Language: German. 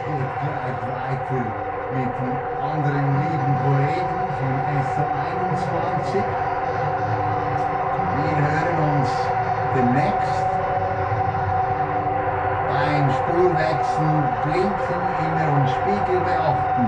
geht gleich weiter mit den anderen lieben Kollegen von SO21. Wir hören uns demnächst. Beim Spurwechsel blinken immer und Spiegel beachten.